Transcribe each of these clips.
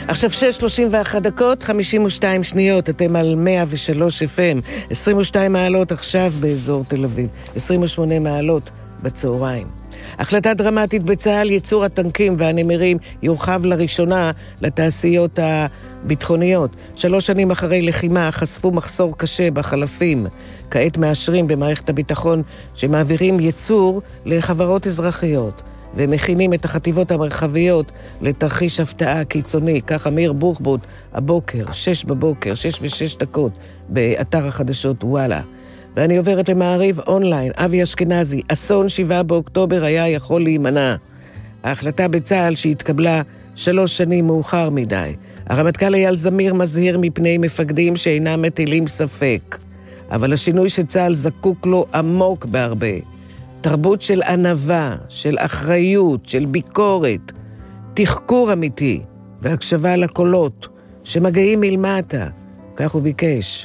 עכשיו 6:31 דקות, 52 שניות, אתם על 103 FM, 22 מעלות עכשיו באזור תל אביב, 28 מעלות בצהריים. החלטה דרמטית בצה"ל, ייצור הטנקים והנמרים יורחב לראשונה לתעשיות הביטחוניות. 3 שנים אחרי לחימה חשפו מחסור קשה בחלפים. כעת מאשרים במערכת הביטחון שמעבירים ייצור לחברות אזרחיות. ומכינים את החטיבות המרחביות לתרחיש הפתעה קיצוני. כך אמיר בוחבוט הבוקר, 6 בבוקר, 6:06, באתר החדשות וואלה. ואני עוברת למעריב אונליין. אבי אשכנזי, אסון 7 באוקטובר היה יכול להימנע. ההחלטה בצה"ל שהתקבלה 3 שנים מאוחר מדי. הרמטכ"ל אייל זמיר מזהיר מפני מפקדים שאינם מטילים ספק. אבל השינוי שצה"ל זקוק לו עמוק בהרבה. תרבות של ענווה, של אחריות, של ביקורת, תחקור אמיתי והקשבה לקולות שמגיעים מלמטה, כך הוא ביקש.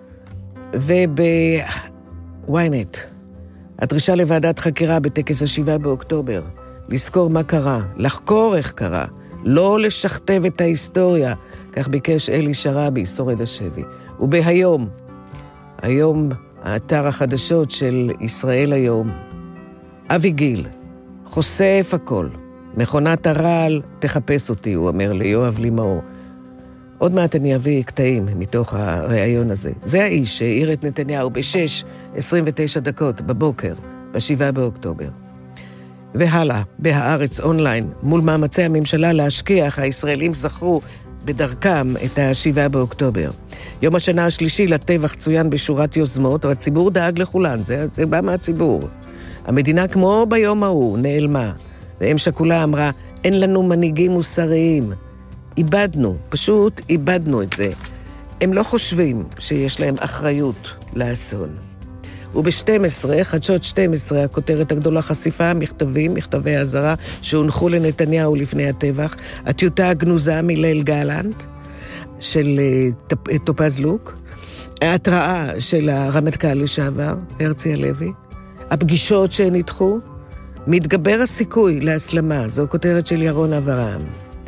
ובוויינט, הדרישה לוועדת חקירה בטקס 7 באוקטובר, לזכור מה קרה, לחקור איך קרה, לא לשכתב את ההיסטוריה, כך ביקש אלי שרבי, שורד השבי. ובהיום, היום האתר החדשות של ישראל היום, אבי גיל, חושף הכל. מכונת הרעל, תחפש אותי, הוא אומר ליואב לימור. עוד מעט אני אביא קטעים מתוך הרעיון הזה. זה האיש שהעיר את נתניהו ב-6:29 בבוקר, ב-7 באוקטובר. והלאה, בהארץ אונליין, מול מאמצי הממשלה להשכיח, הישראלים זכרו בדרכם את 7 באוקטובר. יום השנה השלישי לטבח צוין בשורת יוזמות, והציבור דאג לכולן, זה בא מהציבור. המדינה כמו ביום ההוא נעלמה, ואם שכולה אמרה, אין לנו מנהיגים מוסריים. איבדנו, פשוט איבדנו את זה. הם לא חושבים שיש להם אחריות לאסון. וב-12, חדשות 12, הכותרת הגדולה חשיפה, מכתבי הזרה שהונחו לנתניהו לפני הטבח, הטיוטה הגנוזה מליל גלנט של טופז לוק, ההתראה של הרמטכ"ל לשעבר, הרצי הלוי, הפגישות שנדחו, מתגבר הסיכוי להסלמה, זו כותרת של ירון אברהם.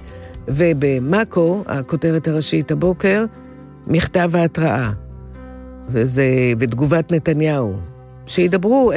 ובמאקו, הכותרת הראשית הבוקר, מכתב ההתראה, ותגובת נתניהו, שידברו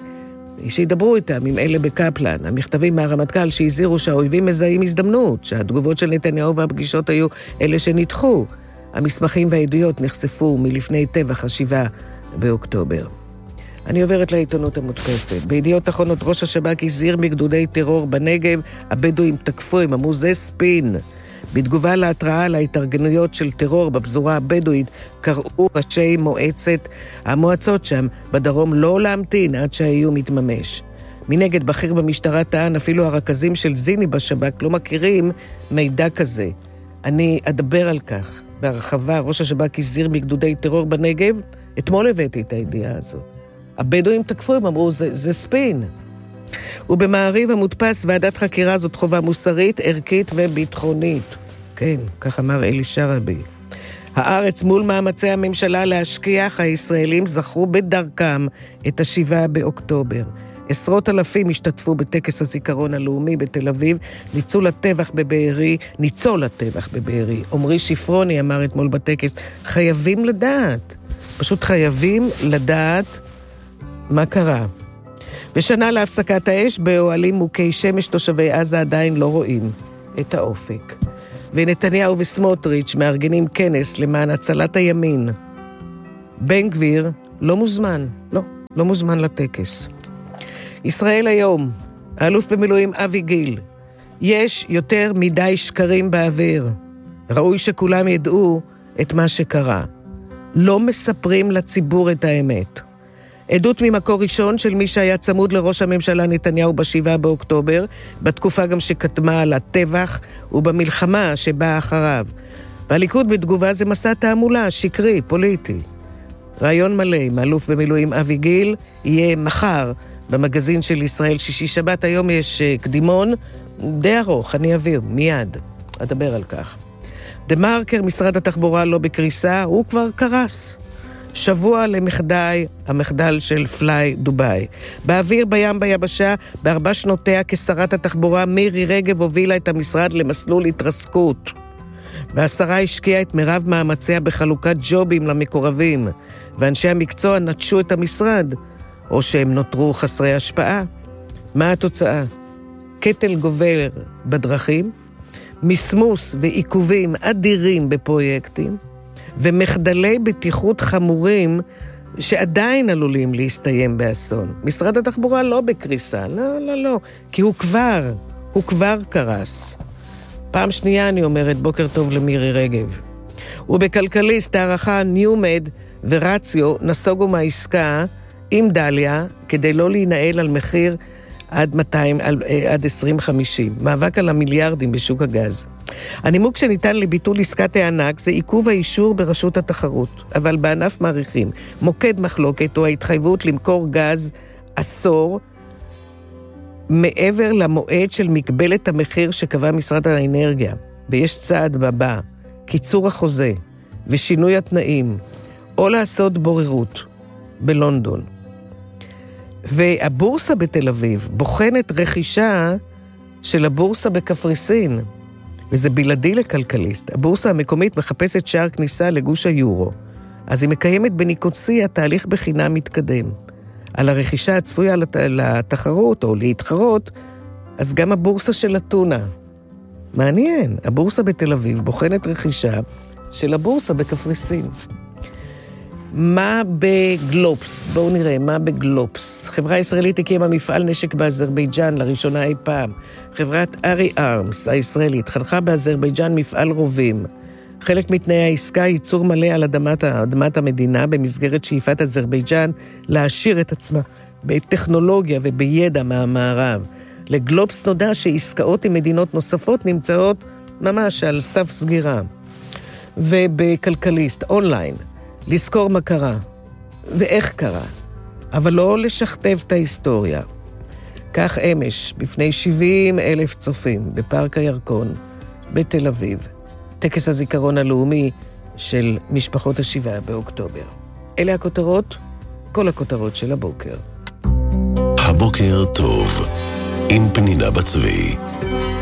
איתם עם אלה בקפלן, המכתבים מהרמטכ"ל שהזהירו שהאויבים מזהים הזדמנות, שהתגובות של נתניהו והפגישות היו אלה שנדחו. המסמכים והעדויות נחשפו מלפני טבח 7 באוקטובר. אני עוברת לעיתונות המודפסת. בידיעות אחרונות ראש השב"כ הזהיר מגדודי טרור בנגב, הבדואים תקפו, הם אמרו זה ספין. בתגובה להתראה על ההתארגנויות של טרור בפזורה הבדואית, קראו ראשי המועצות שם בדרום לא להמתין עד שהאיום יתממש. מנגד בכיר במשטרה טען, אפילו הרכזים של זיני בשב"כ לא מכירים מידע כזה. אני אדבר על כך בהרחבה. ראש השב"כ הזהיר מגדודי טרור בנגב, אתמול הבאתי את הידיעה הזאת. הבדואים תקפו, הם אמרו, זה ספין. ובמעריב המודפס, ועדת חקירה זאת חובה מוסרית, ערכית וביטחונית. כן, כך אמר אלי שרבי. הארץ מול מאמצי הממשלה להשכיח, הישראלים זכרו בדרכם את 7 באוקטובר. עשרות אלפים השתתפו בטקס הזיכרון הלאומי בתל אביב, ניצול הטבח בבארי. עמרי שפרוני אמר אתמול בטקס, חייבים לדעת, פשוט חייבים לדעת מה קרה. ושנה להפסקת האש, באוהלים מוכי שמש תושבי עזה עדיין לא רואים את האופק. ונתניהו וסמוטריץ' מארגנים כנס למען הצלת הימין. בן גביר לא מוזמן לטקס. ישראל היום, האלוף במילואים אבי גיל, יש יותר מדי שקרים באוויר. ראוי שכולם ידעו את מה שקרה. לא מספרים לציבור את האמת. עדות ממקור ראשון של מי שהיה צמוד לראש הממשלה נתניהו ב7 באוקטובר, בתקופה גם שקדמה על הטבח ובמלחמה שבאה אחריו. והליכוד בתגובה זה מסע תעמולה, שקרי, פוליטי. רעיון מלא עם האלוף במילואים אבי גיל יהיה מחר במגזין של ישראל שישי שבת. היום יש קדימון די ארוך, אני אעביר מיד, אדבר על כך. דה מרקר, משרד התחבורה לא בקריסה, הוא כבר קרס. שבוע המחדל של פליי דוביי. באוויר, בים, ביבשה, ב4 שנותיה כשרת התחבורה, מירי רגב הובילה את המשרד למסלול התרסקות. והשרה השקיעה את מירב מאמציה בחלוקת ג'ובים למקורבים, ואנשי המקצוע נטשו את המשרד, או שהם נותרו חסרי השפעה. מה התוצאה? קטל גובר בדרכים, מסמוס ועיכובים אדירים בפרויקטים, ומחדלי בטיחות חמורים שעדיין עלולים להסתיים באסון. משרד התחבורה לא בקריסה, לא, כי הוא כבר קרס. פעם שנייה אני אומרת בוקר טוב למירי רגב. ובכלכליסט הערכה ניומד ורציו נסוגו מהעסקה עם דליה כדי לא להינעל על מחיר עד 2050. מאבק על המיליארדים בשוק הגז. הנימוק שניתן לביטול עסקת הענק זה עיכוב האישור ברשות התחרות, אבל בענף מעריכים מוקד מחלוקת או ההתחייבות למכור גז עשור מעבר למועד של מגבלת המחיר שקבע משרד האנרגיה. ויש צעד בבא, קיצור החוזה ושינוי התנאים, או לעשות בוררות בלונדון. והבורסה בתל אביב בוחנת רכישה של הבורסה בקפריסין, וזה בלעדי לכלכליסט. הבורסה המקומית מחפשת שער כניסה לגוש היורו, אז היא מקיימת בניקוסיה תהליך בחינה מתקדם. על הרכישה הצפויה לתחרות או להתחרות, אז גם הבורסה של אתונה. מעניין, הבורסה בתל אביב בוחנת רכישה של הבורסה בקפריסין. מה בגלובס? בואו נראה, מה בגלובס? חברה ישראלית הקימה מפעל נשק באזרבייג'אן לראשונה אי פעם. חברת ארי ארמס הישראלית חנכה באזרבייג'אן מפעל רובים. חלק מתנאי העסקה ייצור מלא על אדמת המדינה במסגרת שאיפת אזרבייג'אן להעשיר את עצמה בטכנולוגיה ובידע מהמערב. לגלובס נודע שעסקאות עם מדינות נוספות נמצאות ממש על סף סגירה. ובכלכליסט אונליין לזכור מה קרה ואיך קרה, אבל לא לשכתב את ההיסטוריה. כך אמש, בפני 70,000 צופים בפארק הירקון בתל אביב, טקס הזיכרון הלאומי של משפחות ה7 באוקטובר. אלה הכותרות, כל הכותרות של הבוקר. הבוקר טוב, עם פנינה בצבי.